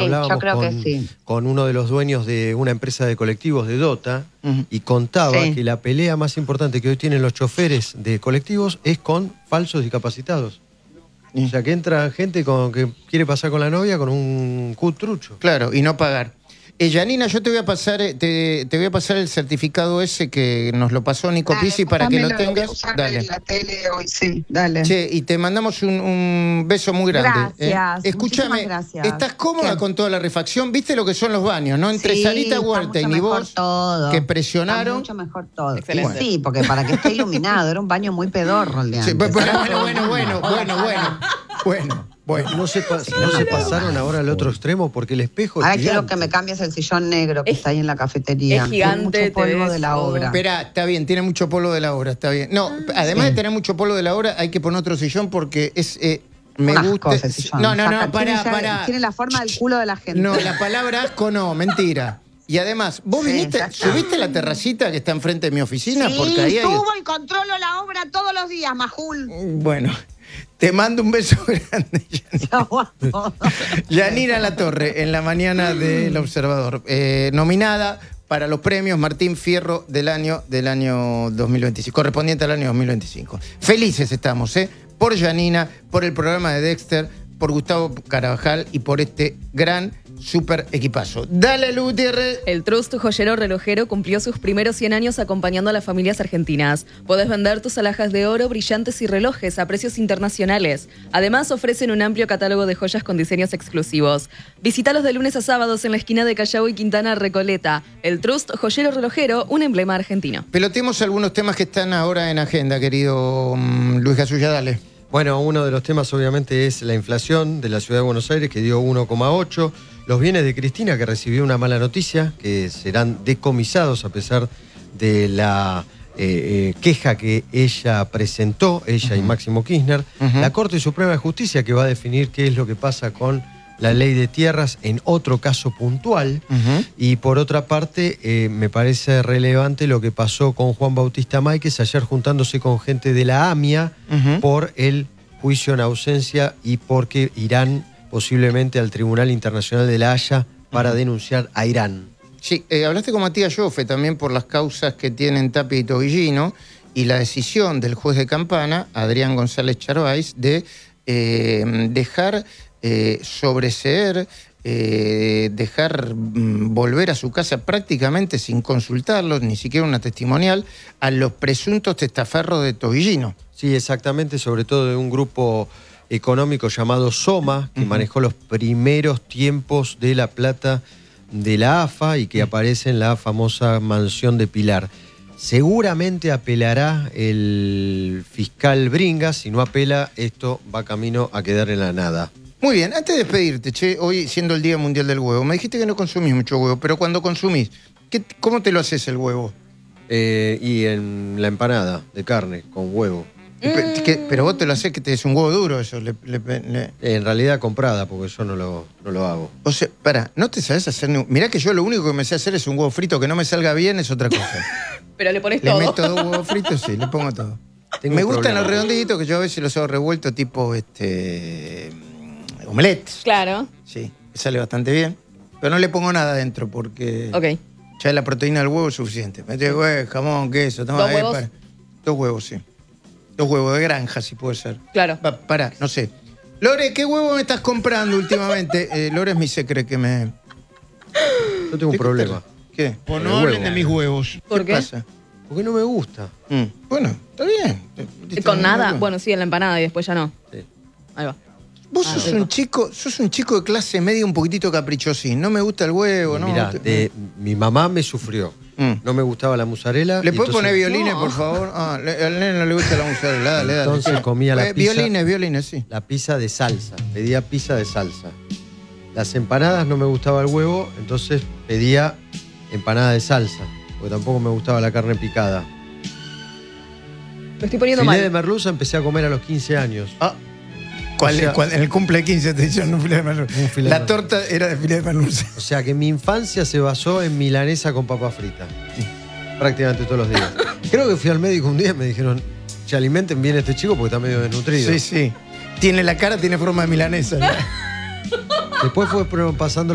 hablábamos yo creo que sí. con uno de los dueños de una empresa de colectivos de Dota y contaba que la pelea más importante que hoy tienen los choferes de colectivos es con falsos discapacitados. O sea, que entra gente que quiere pasar con la novia con un cutrucho. Claro, y no pagar. Janina, yo te voy a pasar te voy a pasar el certificado ese que nos lo pasó Nico Pizzi para que lo tengas. Dale. En la tele hoy, sí, dale. Che, y te mandamos un beso muy grande. Gracias. Escúchame, gracias. ¿estás cómoda con toda la refacción? ¿Viste lo que son los baños, no? Entre Sarita Huerta y Nibós, que presionaron. Está mucho mejor todo. Excelente. Sí, porque para que esté iluminado, era un baño muy pedorro el de antes. Bueno. No se pasaron ahora al otro extremo porque el espejo Ahora es quiero gigante. que me cambies el sillón negro que está ahí en la cafetería. Es gigante, Tiene mucho polvo te de la ves obra. Espera, está bien, tiene mucho polvo de la obra, está bien. No, además de tener mucho polvo de la obra, hay que poner otro sillón porque es... me Un asco gusta. ese sillón. No, Pará. Tiene la forma del culo de la gente. No, la palabra asco no, mentira. Y además, vos viniste, ¿subiste a la terracita que está enfrente de mi oficina? Sí, Porque ahí subo y controlo la obra todos los días, Majul. Bueno, te mando un beso grande, Janina Latorre, en la mañana del Observador. Nominada para los premios Martín Fierro del año 2025, correspondiente al año 2025. Felices estamos, por Janina, por el programa de Dexter, por Gustavo Carabajal y por este gran super equipazo. Dale, Lu Gutiérrez. El Trust Joyero Relojero cumplió sus primeros 100 años acompañando a las familias argentinas. Podés vender tus alhajas de oro, brillantes y relojes a precios internacionales. Además, ofrecen un amplio catálogo de joyas con diseños exclusivos. Visítalos de lunes a sábados en la esquina de Callao y Quintana Recoleta. El Trust Joyero Relojero, un emblema argentino. Peloteemos algunos temas que están ahora en agenda, querido Luis Gasulla, dale. Bueno, uno de los temas obviamente es la inflación de la Ciudad de Buenos Aires, que dio 1,8%. Los bienes de Cristina, que recibió una mala noticia, que serán decomisados a pesar de la queja que ella presentó, ella y Máximo Kirchner. La Corte Suprema de Justicia, que va a definir qué es lo que pasa con la ley de tierras en otro caso puntual. Y por otra parte, me parece relevante lo que pasó con Juan Bautista Máquez ayer juntándose con gente de la AMIA por el juicio en ausencia y porque Irán posiblemente al Tribunal Internacional de la Haya para denunciar a Irán. Sí, hablaste con Matías Joffe también por las causas que tienen Tapia y Tobillino y la decisión del juez de Campana, Adrián González Charváis, de dejar sobreseer, dejar volver a su casa prácticamente sin consultarlos, ni siquiera una testimonial, a los presuntos testaferros de Tobillino. Sí, exactamente, sobre todo de un grupo económico llamado Soma, que manejó los primeros tiempos de la plata de la AFA y que aparece en la famosa mansión de Pilar. Seguramente apelará el fiscal Bringas. Si no apela, esto va camino a quedar en la nada. Muy bien, antes de despedirte, che, hoy siendo el Día Mundial del Huevo, me dijiste que no consumís mucho huevo, pero cuando consumís, ¿cómo te lo haces el huevo? Y en la empanada de carne con huevo. Pero vos te lo haces que te es un huevo duro eso. En realidad comprada, porque yo no lo hago. O sea, no te sabes hacer... Mirá que yo lo único que me sé hacer es un huevo frito, que no me salga bien es otra cosa. Pero le pones todo. Le meto 2 huevos fritos, sí, le pongo todo. Me gustan los redonditos, que yo a veces los hago revueltos tipo omelettes. Claro. Sí, me sale bastante bien. Pero no le pongo nada adentro porque Ok. ya la proteína del huevo es suficiente. Mete huevo, jamón, queso, toma. ¿2 huevos? 2 huevos, sí. 2 huevos de granja, si puede ser. Claro. Pará, no sé. Lore, ¿qué huevo me estás comprando últimamente? Lore es mi secreto que me... Yo tengo un problema. ¿Qué? O no hablen de mis huevos. ¿Por qué? pasa? Porque no me gusta. Bueno, está bien. ¿Con nada? Bueno, sí, en la empanada y después ya no. Sí. Ahí va. Vos sos un chico de clase media un poquitito caprichosín. No me gusta el huevo, ¿no? Mirá, mi mamá me sufrió. No me gustaba la mozzarella. ¿Le puedes poner violines, No. por favor? Al nene no le gusta la mozzarella. Dale. Entonces comía la pizza. Violines, sí. La pizza de salsa. Pedía pizza de salsa. Las empanadas no me gustaba el huevo, entonces pedía empanada de salsa. Porque tampoco me gustaba la carne picada. Lo estoy poniendo Filé mal. de merluza empecé a comer a los 15 años. En el cumple 15 te hicieron un filé de merluza. La torta era de filé de merluza. O sea que mi infancia se basó en milanesa con papa frita. Prácticamente todos los días. Creo que fui al médico un día y me dijeron, se alimenten bien a este chico porque está medio desnutrido. Sí. Tiene forma de milanesa. Después fue pasando